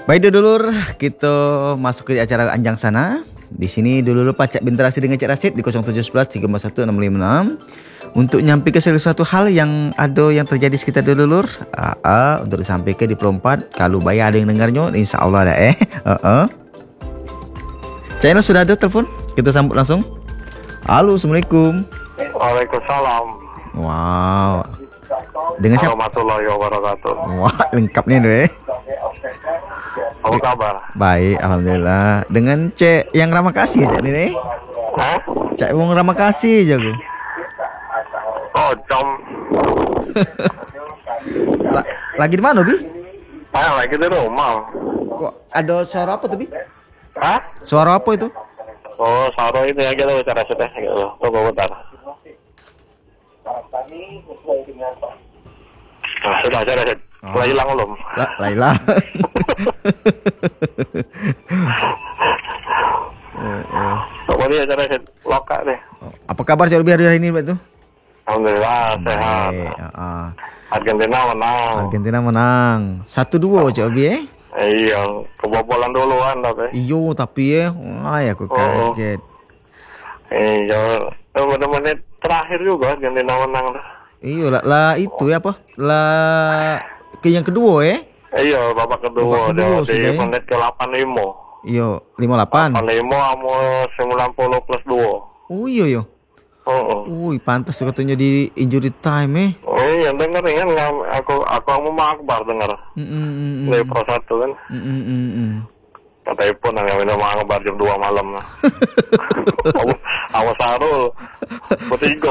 Baik dulur, kita masuk ke acara Anjang sana. Di sini dulu Pacak berinteraksi dengan Cik Rasid di 0711 341 656 untuk nyampai ke sesuatu hal yang ada yang terjadi sekitar dulur. Untuk disampaikan di perempat. Kalau bayar ada yang dengarnya, insya Allah dah China sudah ada telepon, kita sambut langsung. Halo, assalamualaikum. Waalaikumsalam. Wow. Dengan siapa? Warahmatullahi wabarakatuh. Wah, lengkap nih deh. Apa kabar? Baik, alhamdulillah. Dengan Cek yang ramah kasih Cek ini nih. Hah? Cek wong ramah kasih jago. Oh, com. Lagi di mana, Bi? Lagi di rumah. Kok ada suara apa tuh, Bi? Hah? Suara apa itu? Oh, Saro itu ya gitu cara sudah gitu. Tunggu bentar. Nah, sudah cara sudah. Mulai hilang belum? Laila. Coba dia cara sudah loka deh. Apa kabar Cek Bi hari ini, Pak tuh? Alhamdulillah sehat. Argentina menang. Argentina menang. 1-2 Cek Bi Iya, kebobolan duluan tapi. Iyo, tapi aku kaget. Iya, menit terakhir juga Argentina menang. Iya lah itu ya apa? Lah ke yang kedua Iya, babak kedua di menit ke 85. Iya, 58. 85 sama 90 plus 2. Oh iya. Pantas katanya di injury time Iya, denger kan aku mau Akbar denger. Dari Pro 1 kan. Kata Ipon yang minum Akbar jam 2 malam. Awas Sarul. Bertiga.